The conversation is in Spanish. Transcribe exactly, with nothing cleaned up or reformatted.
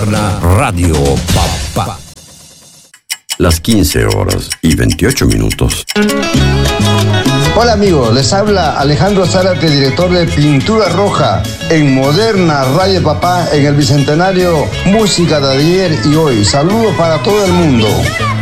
Radio Papá. Las quince horas y veintiocho minutos. Hola amigos, les habla Alejandro Zárate, director de Pintura Roja en Moderna Radio Papá en el Bicentenario, música de ayer y hoy. Saludos para todo el mundo.